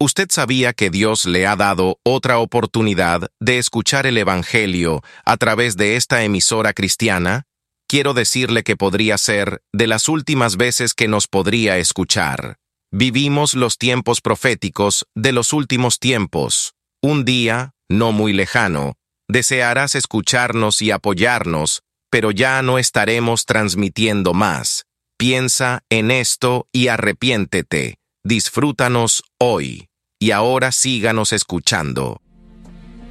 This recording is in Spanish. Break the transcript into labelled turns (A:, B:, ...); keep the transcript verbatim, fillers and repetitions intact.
A: ¿Usted sabía que Dios le ha dado otra oportunidad de escuchar el Evangelio a través de esta emisora cristiana? Quiero decirle que podría ser de las últimas veces que nos podría escuchar. Vivimos los tiempos proféticos de los últimos tiempos. Un día, no muy lejano, desearás escucharnos y apoyarnos, pero ya no estaremos transmitiendo más. Piensa en esto y arrepiéntete. Disfrútanos hoy. Y ahora síganos escuchando.